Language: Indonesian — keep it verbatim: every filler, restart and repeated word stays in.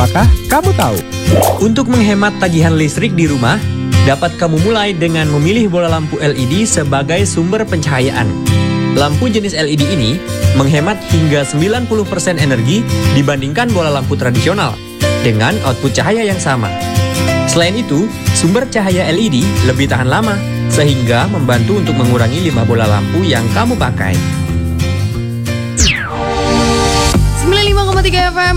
Apakah kamu tahu? Untuk menghemat tagihan listrik di rumah, dapat kamu mulai dengan memilih bola lampu L E D sebagai sumber pencahayaan. Lampu jenis L E D ini menghemat hingga sembilan puluh persen energi dibandingkan bola lampu tradisional dengan output cahaya yang sama. Selain itu, sumber cahaya L E D lebih tahan lama, sehingga membantu untuk mengurangi limbah bola lampu yang kamu pakai. sembilan puluh lima koma tiga F M